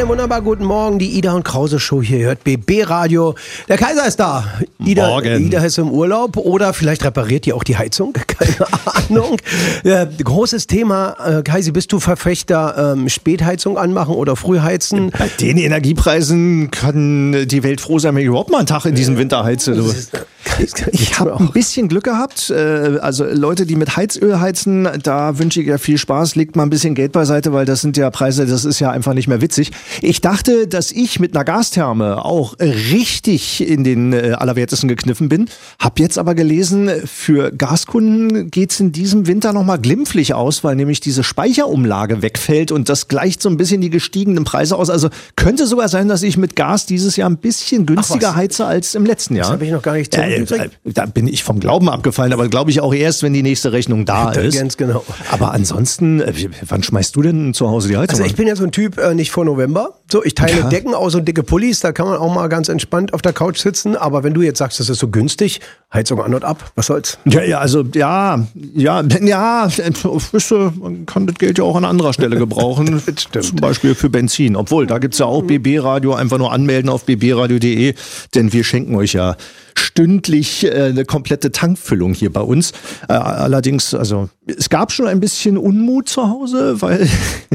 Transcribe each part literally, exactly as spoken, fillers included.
Einen wunderbar guten Morgen, die Ida und Krause Show hier hört B B Radio. Der Kaiser ist da. Ida, Morgen. Ida ist im Urlaub oder vielleicht repariert die auch die Heizung, keine Ahnung. Äh, großes Thema, äh, Kaisi, bist du Verfechter ähm, Spätheizung anmachen oder Frühheizen? Bei den Energiepreisen kann die Welt froh sein, wenn ich überhaupt mal einen Tag in diesem Winter heize. Du. Ich habe ein bisschen Glück gehabt. Also Leute, die mit Heizöl heizen, da wünsche ich ja viel Spaß. Legt mal ein bisschen Geld beiseite, weil das sind ja Preise, das ist ja einfach nicht mehr witzig. Ich dachte, dass ich mit einer Gastherme auch richtig in den Allerwertesten gekniffen bin. Hab jetzt aber gelesen, für Gaskunden geht's in diesem Winter nochmal glimpflich aus, weil nämlich diese Speicherumlage wegfällt und das gleicht so ein bisschen die gestiegenen Preise aus. Also könnte sogar sein, dass ich mit Gas dieses Jahr ein bisschen günstiger heize als im letzten Jahr. Das habe ich noch gar nicht Ja, da bin ich vom Glauben abgefallen, aber glaube ich auch erst, wenn die nächste Rechnung da ist. Ganz genau. Aber ansonsten, wann schmeißt du denn zu Hause die Heizung Also ich an? bin ja so ein Typ, äh, nicht vor November. So, ich teile Ja. Decken aus und dicke Pullis, da kann man auch mal ganz entspannt auf der Couch sitzen. Aber wenn du jetzt sagst, das ist so günstig, Heizung an und ab, was soll's? Ja, ja, also ja, ja, ja, man kann das Geld ja auch an anderer Stelle gebrauchen. Stimmt. Zum Beispiel für Benzin. Obwohl, da gibt's ja auch B B Radio, einfach nur anmelden auf b b radio punkt d e, denn wir schenken euch ja stündlich äh, eine komplette Tankfüllung hier bei uns. Äh, allerdings, also es gab schon ein bisschen Unmut zu Hause, weil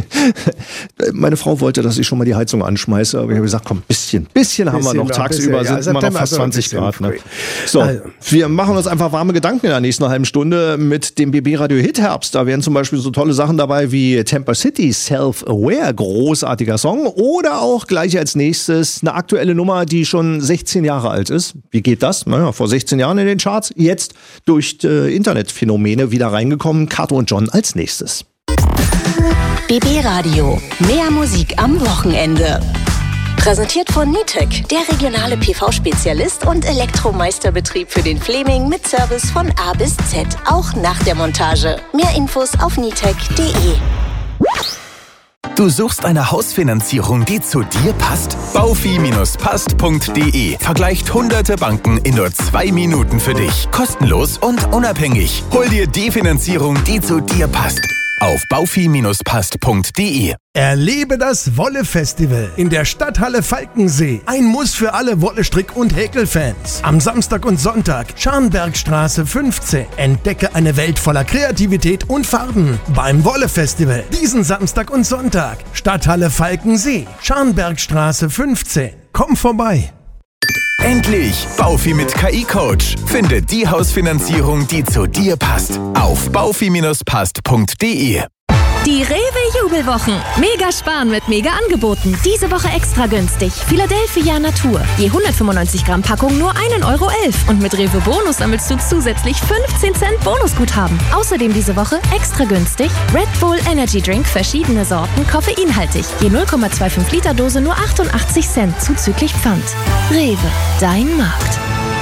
meine Frau wollte, dass ich schon mal die Heizung anschmeiße. Aber ich habe gesagt, komm, bisschen, bisschen haben wir Bisschen noch. noch, Tagsüber bisschen, ja. sind immer noch September fast ist noch ein zwanzig bisschen Grad. Ne? früh. So, Also. wir machen uns einfach warme Gedanken in der nächsten halben Stunde mit dem B B Radio Hit Herbst. Da wären zum Beispiel so tolle Sachen dabei wie Temper City, Self-Aware, großartiger Song. Oder auch gleich als nächstes eine aktuelle Nummer, die schon sechzehn Jahre alt ist. Wie geht das? Naja, vor sechzehn Jahren in den Charts, jetzt durch äh, Internetphänomene wieder reingekommen. Kato und John als nächstes. B B Radio. Mehr Musik am Wochenende. Präsentiert von Nitec, der regionale P V-Spezialist und Elektromeisterbetrieb für den Fleming mit Service von A bis Z, auch nach der Montage. Mehr Infos auf nitec punkt de. Du suchst eine Hausfinanzierung, die zu dir passt? baufi Bindestrich passt Punkt de vergleicht hunderte Banken in nur zwei Minuten für dich. Kostenlos und unabhängig. Hol dir die Finanzierung, die zu dir passt. Auf baufi Bindestrich passt Punkt de. Erlebe das Wolle-Festival in der Stadthalle Falkensee. Ein Muss für alle Wolle-Strick- und Häkelfans. Am Samstag und Sonntag, Scharnbergstraße fünfzehn. Entdecke eine Welt voller Kreativität und Farben beim Wolle-Festival. Diesen Samstag und Sonntag, Stadthalle Falkensee, Scharnbergstraße fünfzehn. Komm vorbei. Endlich! Baufi mit K I-Coach. Finde die Hausfinanzierung, die zu dir passt. Auf baufi Bindestrich passt Punkt de. Die Rewe-Jubelwochen. Mega sparen mit Mega-Angeboten. Diese Woche extra günstig. Philadelphia Natur. Je hundertfünfundneunzig Gramm Packung nur ein Euro elf. Und mit Rewe Bonus sammelst du zusätzlich fünfzehn Cent Bonusguthaben. Außerdem diese Woche extra günstig Red Bull Energy Drink, verschiedene Sorten, koffeinhaltig. Je null Komma fünfundzwanzig Liter Dose nur achtundachtzig Cent zuzüglich Pfand. Rewe, dein Markt.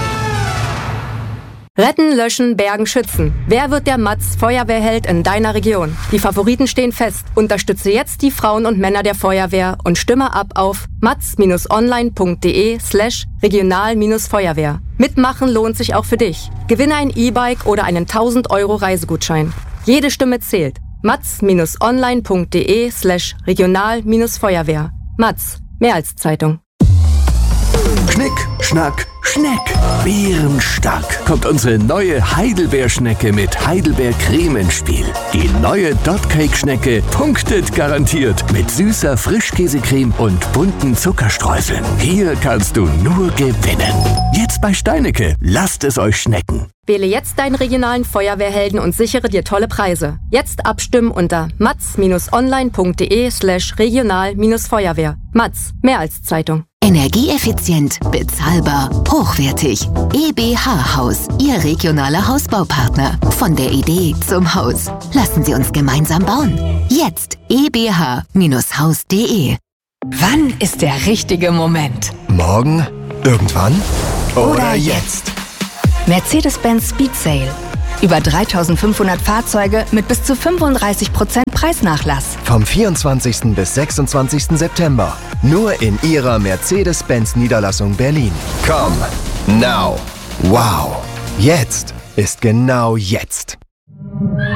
Retten, löschen, bergen, schützen. Wer wird der Matz Feuerwehrheld in deiner Region? Die Favoriten stehen fest. Unterstütze jetzt die Frauen und Männer der Feuerwehr und stimme ab auf matz-online.de slash regional-feuerwehr. Mitmachen lohnt sich auch für dich. Gewinne ein E-Bike oder einen tausend Euro Reisegutschein. Jede Stimme zählt. matz-online.de slash regional-feuerwehr. Matz, mehr als Zeitung. Schnick, Schnack, Schneck. Bärenstark kommt unsere neue Heidelbeerschnecke mit Heidelbeercreme ins Spiel. Die neue Dotcake-Schnecke punktet garantiert mit süßer Frischkäsecreme und bunten Zuckerstreuseln. Hier kannst du nur gewinnen. Jetzt bei Steinecke. Lasst es euch schmecken. Wähle jetzt deinen regionalen Feuerwehrhelden und sichere dir tolle Preise. Jetzt abstimmen unter matz-online.de slash regional-feuerwehr. Matz, mehr als Zeitung. Energieeffizient, bezahlbar, hochwertig. E B H Haus, Ihr regionaler Hausbaupartner. Von der Idee zum Haus. Lassen Sie uns gemeinsam bauen. Jetzt e b h Bindestrich haus Punkt de. Wann ist der richtige Moment? Morgen? Irgendwann? Oder jetzt? Mercedes-Benz Speed Sale. Über dreitausendfünfhundert Fahrzeuge mit bis zu fünfunddreißig Prozent Preisnachlass. Vom vierundzwanzigsten bis sechsundzwanzigsten September. Nur in Ihrer Mercedes-Benz-Niederlassung Berlin. Come now. Wow. Jetzt ist genau jetzt.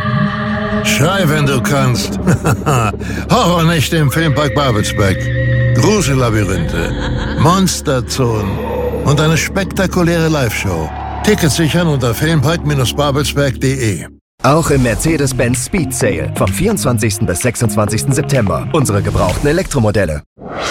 Schrei, wenn du kannst. Horror nicht im Filmpark Babelsberg. Grusellabyrinthe, Monsterzonen und eine spektakuläre Live-Show. Tickets sichern unter filmpark Bindestrich babelsberg punkt de. Auch im Mercedes-Benz Speed Sale vom vierundzwanzigsten bis sechsundzwanzigsten September. Unsere gebrauchten Elektromodelle.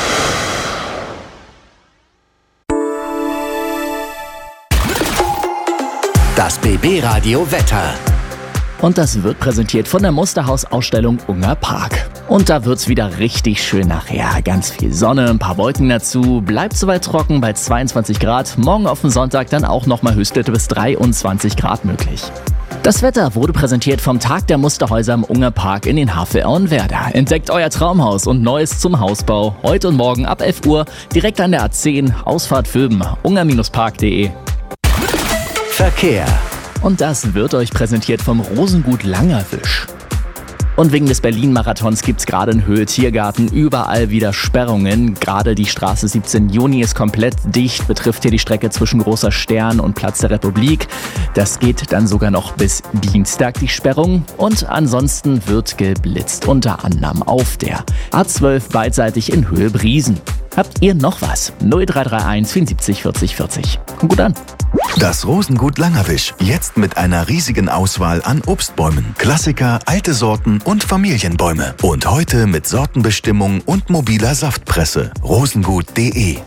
Das B B-Radio Wetter. Und das wird präsentiert von der Musterhaus-Ausstellung Unger Park. Und da wird's wieder richtig schön nachher. Ganz viel Sonne, ein paar Wolken dazu. Bleibt soweit trocken bei zweiundzwanzig Grad. Morgen auf den Sonntag dann auch nochmal Höchstwerte bis dreiundzwanzig Grad möglich. Das Wetter wurde präsentiert vom Tag der Musterhäuser im Unger Park in den Havel-Auenwerder. Entdeckt euer Traumhaus und Neues zum Hausbau. Heute und morgen ab elf Uhr direkt an der A zehn, Ausfahrt Vöben, unger Bindestrich park punkt de. Verkehr. Und das wird euch präsentiert vom Rosengut Langerwisch. Und wegen des Berlin-Marathons gibt's gerade in Höhe Tiergarten überall wieder Sperrungen. Gerade die Straße siebzehnten Juni ist komplett dicht, betrifft hier die Strecke zwischen Großer Stern und Platz der Republik. Das geht dann sogar noch bis Dienstag, die Sperrung. Und ansonsten wird geblitzt, unter anderem auf der A zwölf beidseitig in Höhe Briesen. Habt ihr noch was? null drei drei eins vierundsiebzig vierzig vierzig. Kommt gut an. Das Rosengut Langerwisch. Jetzt mit einer riesigen Auswahl an Obstbäumen. Klassiker, alte Sorten und Familienbäume. Und heute mit Sortenbestimmung und mobiler Saftpresse. rosengut punkt de.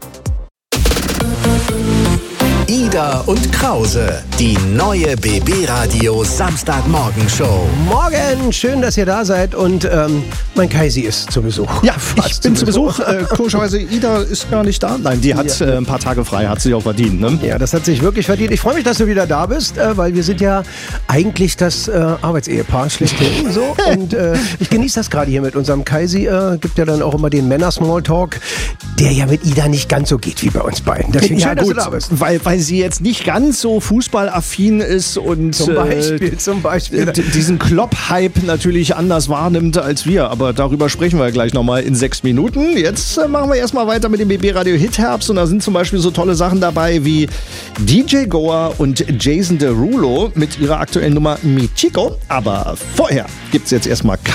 Ida und Krause, die neue B B-Radio Samstagmorgen-Show. Morgen, schön, dass ihr da seid und ähm, mein Kaisi ist zu Besuch. Ja, ich bin zu Besuch. Äh, komischerweise, Ida ist gar nicht da. Nein, die hat Ja. äh, ein paar Tage frei, hat sich auch verdient. Ne? Ja, das hat sich wirklich verdient. Ich freue mich, dass du wieder da bist, äh, weil wir sind ja eigentlich das äh, Arbeitsehepaar schlechthin. So. Und äh, ich genieße das gerade hier mit unserem Kaisi. Äh, gibt ja dann auch immer den Männer-Smalltalk, der ja mit Ida nicht ganz so geht wie bei uns beiden. Deswegen Ja, schön, dass gut, du da bist. weil, weil sie jetzt nicht ganz so fußballaffin ist und Zum Beispiel, äh, zum Beispiel. d- diesen Klopp-Hype natürlich anders wahrnimmt als wir. Aber darüber sprechen wir gleich nochmal in sechs Minuten. Jetzt äh, machen wir erstmal weiter mit dem B B-Radio Hit-Herbst. Und da sind zum Beispiel so tolle Sachen dabei wie D J Goa und Jason Derulo mit ihrer aktuellen Nummer Mi Chico. Aber vorher gibt's jetzt erstmal